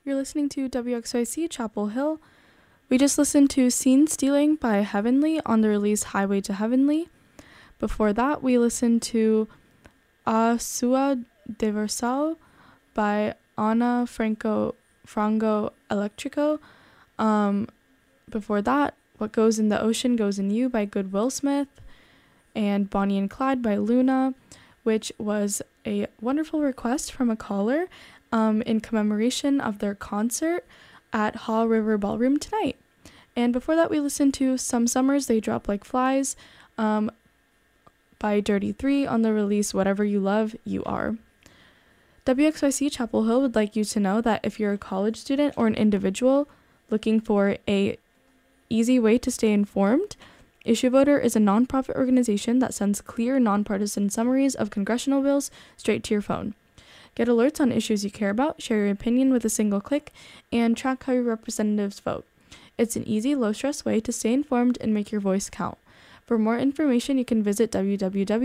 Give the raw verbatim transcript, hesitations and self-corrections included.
You're listening to W X Y C Chapel Hill. We just listened to Scene Stealing by Heavenly on the release Highway to Heavenly. Before that, we listened to A Sua Diversão by Ana Franco Frango Electrico. Um, before that, What Goes in the Ocean Goes in You by Good Will Smith, and Bonnie and Clyde by Luna, which was a wonderful request from a caller um, in commemoration of their concert at Haw River Ballroom tonight. And before that, we listened to Some Summers They Drop Like Flies um, by Dirty three on the release Whatever You Love, You Are. W X Y C Chapel Hill would like you to know that if you're a college student or an individual looking for a easy way to stay informed, Issue Voter is a nonprofit organization that sends clear, nonpartisan summaries of congressional bills straight to your phone. Get alerts on issues you care about, share your opinion with a single click, and track how your representatives vote. It's an easy, low-stress way to stay informed and make your voice count. For more information, you can visit w w w